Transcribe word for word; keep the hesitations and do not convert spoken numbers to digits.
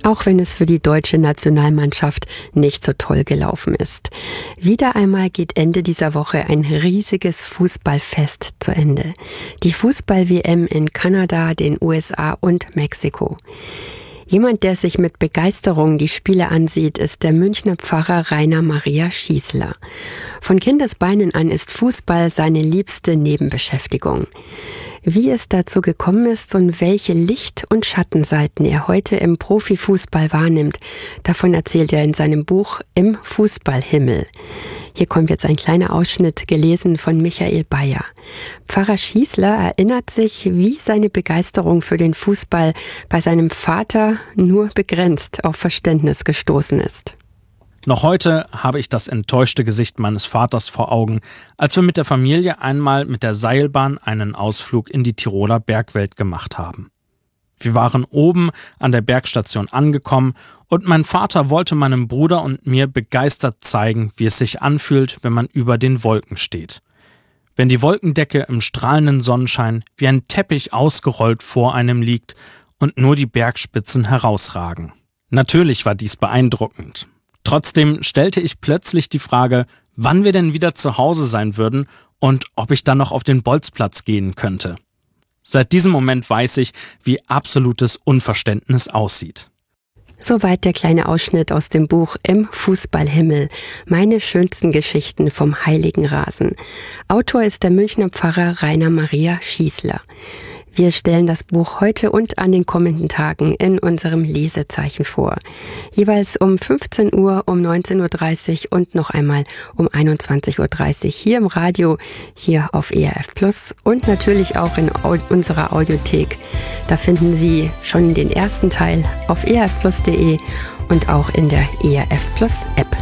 Auch wenn es für die deutsche Nationalmannschaft nicht so toll gelaufen ist. Wieder einmal geht Ende dieser Woche ein riesiges Fußballfest zu Ende. Die Fußball-W M in Kanada, den U S A und Mexiko. Jemand, der sich mit Begeisterung die Spiele ansieht, ist der Münchner Pfarrer Rainer Maria Schießler. Von Kindesbeinen an ist Fußball seine liebste Nebenbeschäftigung. Wie es dazu gekommen ist und welche Licht- und Schattenseiten er heute im Profifußball wahrnimmt, davon erzählt er in seinem Buch Im Fußballhimmel. Hier kommt jetzt ein kleiner Ausschnitt, gelesen von Michael Bayer. Pfarrer Schießler erinnert sich, wie seine Begeisterung für den Fußball bei seinem Vater nur begrenzt auf Verständnis gestoßen ist. Noch heute habe ich das enttäuschte Gesicht meines Vaters vor Augen, als wir mit der Familie einmal mit der Seilbahn einen Ausflug in die Tiroler Bergwelt gemacht haben. Wir waren oben an der Bergstation angekommen und mein Vater wollte meinem Bruder und mir begeistert zeigen, wie es sich anfühlt, wenn man über den Wolken steht. Wenn die Wolkendecke im strahlenden Sonnenschein wie ein Teppich ausgerollt vor einem liegt und nur die Bergspitzen herausragen. Natürlich war dies beeindruckend. Trotzdem stellte ich plötzlich die Frage, wann wir denn wieder zu Hause sein würden und ob ich dann noch auf den Bolzplatz gehen könnte. Seit diesem Moment weiß ich, wie absolutes Unverständnis aussieht. Soweit der kleine Ausschnitt aus dem Buch Im Fußballhimmel. Meine schönsten Geschichten vom heiligen Rasen. Autor ist der Münchner Pfarrer Rainer Maria Schießler. Wir stellen das Buch heute und an den kommenden Tagen in unserem Lesezeichen vor. Jeweils um fünfzehn Uhr, um neunzehn Uhr dreißig und noch einmal um einundzwanzig Uhr dreißig hier im Radio, hier auf E R F Plus und natürlich auch in unserer Audiothek. Da finden Sie schon den ersten Teil auf e r f plus punkt de und auch in der E R F Plus App.